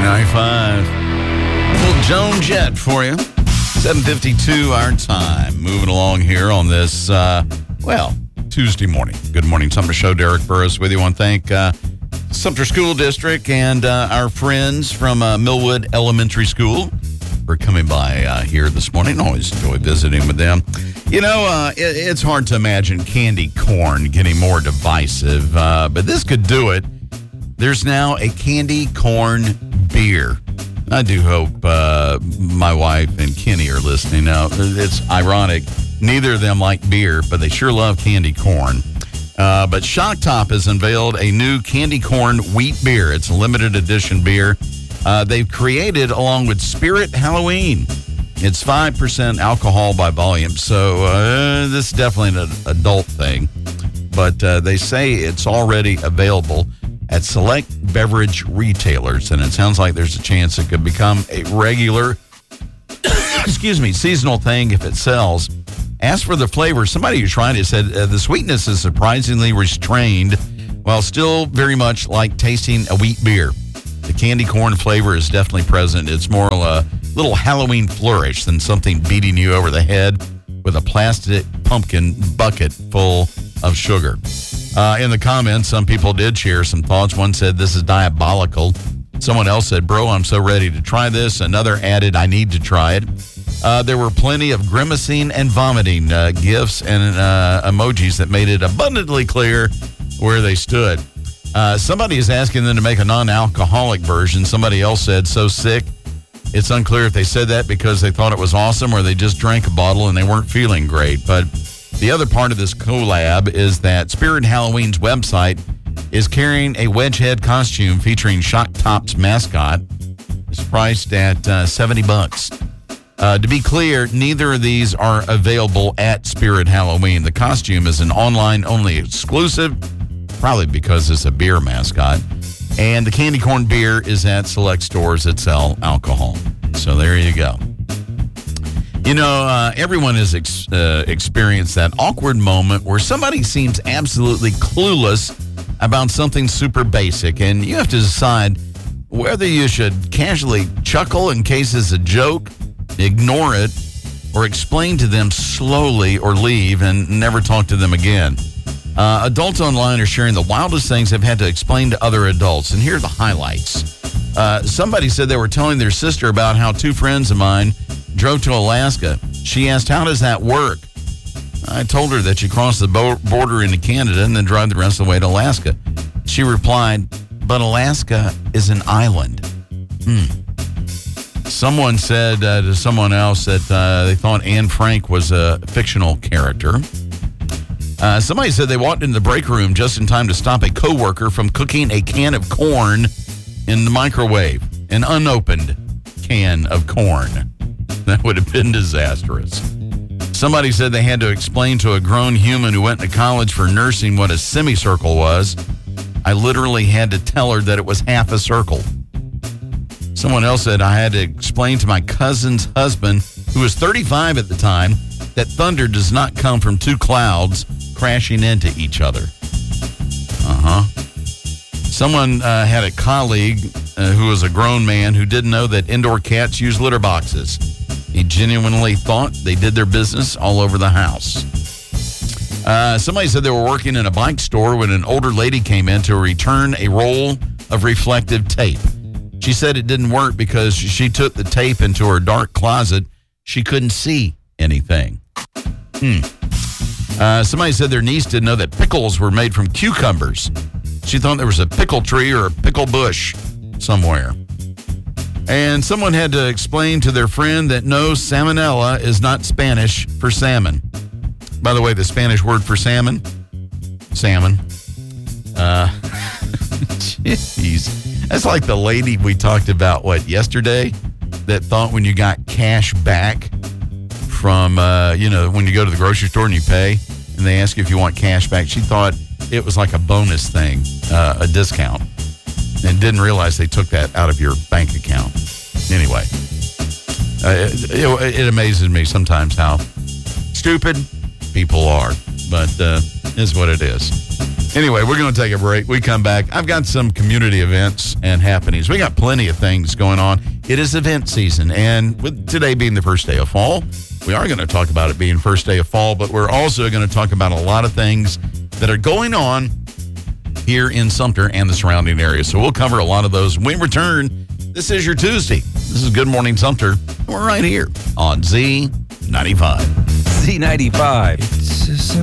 95. Little Joan Jett for you. 7:52 our time. Moving along here on this, Tuesday morning. Good morning, Summer Show. Derek Burris with you. I want to thank Sumter School District and our friends from Millwood Elementary School for coming by here this morning. Always enjoy visiting with them. You know, it's hard to imagine candy corn getting more divisive, but this could do it. There's now a candy corn beer. I do hope my wife and Kenny are listening. Now, it's ironic. Neither of them like beer, but they sure love candy corn. But Shock Top has unveiled a new candy corn wheat beer. It's a limited edition beer they've created along with Spirit Halloween. It's 5% alcohol by volume, so this is definitely an adult thing. But they say it's already available at select beverage retailers, and it sounds like there's a chance it could become a regular, seasonal thing if it sells. As for the flavor, somebody who tried it said the sweetness is surprisingly restrained while still very much like tasting a wheat beer. The candy corn flavor is definitely present. It's more a little Halloween flourish than something beating you over the head with a plastic pumpkin bucket full of sugar. In the comments, some people did share some thoughts. One said, this is diabolical. Someone else said, bro, I'm so ready to try this. Another added, I need to try it. There were plenty of grimacing and vomiting gifs and emojis that made it abundantly clear where they stood. Somebody is asking them to make a non-alcoholic version. Somebody else said, so sick. It's unclear if they said that because they thought it was awesome or they just drank a bottle and they weren't feeling great. But the other part of this collab is that Spirit Halloween's website is carrying a wedge head costume featuring Shock Top's mascot. It's priced at $70. To be clear, neither of these are available at Spirit Halloween. The costume is an online-only exclusive, probably because it's a beer mascot. And the candy corn beer is at select stores that sell alcohol. So there you go. You know, everyone has experienced that awkward moment where somebody seems absolutely clueless about something super basic, and you have to decide whether you should casually chuckle in case it's a joke, ignore it, or explain to them slowly or leave and never talk to them again. Adults online are sharing the wildest things they've had to explain to other adults, and here are the highlights. Somebody said they were telling their sister about how two friends of mine drove to Alaska. She asked, how does that work? I told her that you cross the border into Canada and then drive the rest of the way to Alaska. She replied, but Alaska is an island. Someone said to someone else that they thought Anne Frank was a fictional character. Somebody said they walked into the break room just in time to stop a coworker from cooking a can of corn in the microwave. An unopened can of corn. That would have been disastrous. Somebody said they had to explain to a grown human who went to college for nursing what a semicircle was. I literally had to tell her that it was half a circle. Someone else said I had to explain to my cousin's husband, who was 35 at the time, that thunder does not come from two clouds crashing into each other. Someone had a colleague who was a grown man who didn't know that indoor cats use litter boxes. He genuinely thought they did their business all over the house. Somebody said they were working in a bike store when an older lady came in to return a roll of reflective tape. She said it didn't work because she took the tape into her dark closet. She couldn't see anything. Somebody said their niece didn't know that pickles were made from cucumbers. She thought there was a pickle tree or a pickle bush somewhere. And someone had to explain to their friend that no, salmonella is not Spanish for salmon. By the way, the Spanish word for salmon? Salmon. Jeez. That's like the lady we talked about, yesterday? That thought when you got cash back from, when you go to the grocery store and you pay, and they ask you if you want cash back, she thought it was like a bonus thing, a discount, and didn't realize they took that out of your bank account. Anyway, it amazes me sometimes how stupid people are, but it's what it is. Anyway, we're going to take a break. We come back. I've got some community events and happenings. We got plenty of things going on. It is event season, and with today being the first day of fall, we are going to talk about it being first day of fall, but we're also going to talk about a lot of things that are going on here in Sumter and the surrounding area. So we'll cover a lot of those when we return. This is your Tuesday. This is Good Morning Sumter. We're right here on Z95. Z95. It's